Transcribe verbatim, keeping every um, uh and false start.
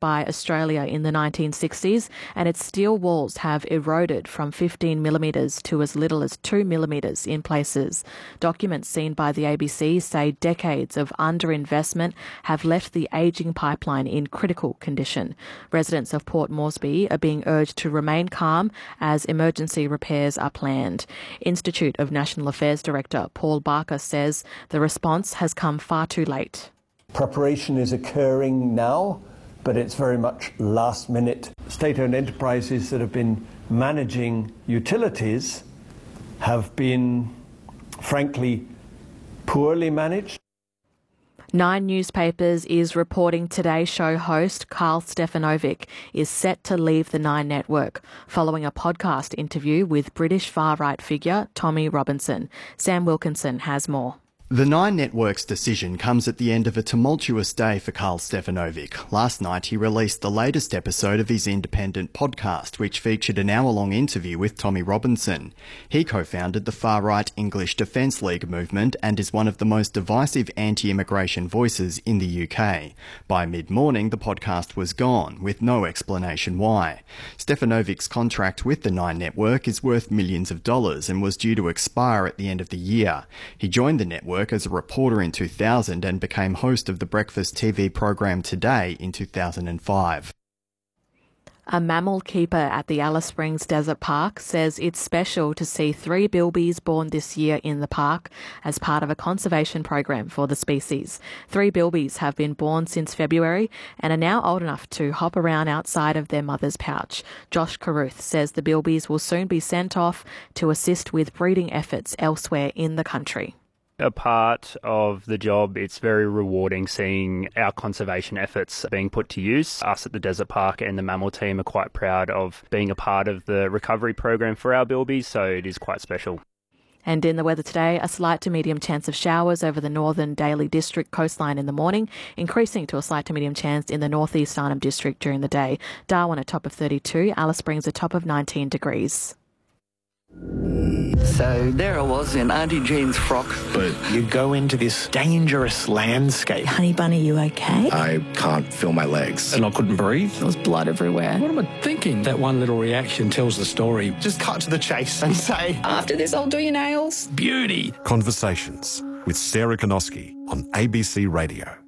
by Australia in the nineteen sixties, and its steel walls have eroded from fifteen millimetres to as little as two millimetres in places. Documents seen by the A B C say decades of underinvestment have left the ageing pipeline in critical condition. Residents of Port Moresby are being urged to remain calm as emergency repairs are planned. Institute of National Affairs Director Paul Barker says the response has come far too late. Preparation is occurring now, but it's very much last minute. State-owned enterprises that have been managing utilities have been, frankly, poorly managed. Nine Newspapers is reporting Today Show host Karl Stefanovic is set to leave the Nine Network following a podcast interview with British far-right figure Tommy Robinson. Sam Wilkinson has more. The Nine Network's decision comes at the end of a tumultuous day for Karl Stefanovic. Last night he released the latest episode of his independent podcast, which featured an hour-long interview with Tommy Robinson. He co-founded the far-right English Defence League movement and is one of the most divisive anti-immigration voices in the U K. By mid-morning, the podcast was gone, with no explanation why. Stefanovic's contract with the Nine Network is worth millions of dollars and was due to expire at the end of the year. He joined the network as a reporter in two thousand and became host of the breakfast T V program Today in two thousand five. A mammal keeper at the Alice Springs Desert Park says it's special to see three bilbies born this year in the park as part of a conservation program for the species. Three bilbies have been born since February and are now old enough to hop around outside of their mother's pouch. Josh Carruth says the bilbies will soon be sent off to assist with breeding efforts elsewhere in the country. A part of the job, it's very rewarding seeing our conservation efforts being put to use. Us at the Desert Park and the mammal team are quite proud of being a part of the recovery program for our bilbies, so it is quite special. And in the weather today, a slight to medium chance of showers over the northern Daly District coastline in the morning, increasing to a slight to medium chance in the northeast Arnhem District during the day. Darwin a top of thirty-two, Alice Springs a top of nineteen degrees. So there I was in Auntie Jean's frock. But you go into this dangerous landscape. Honey Bunny, you okay? I can't feel my legs. And I couldn't breathe. There was blood everywhere. What am I thinking? That one little reaction tells the story. Just cut to the chase and say, after this, I'll do your nails. Beauty. Conversations with Sarah Konoski on A B C Radio.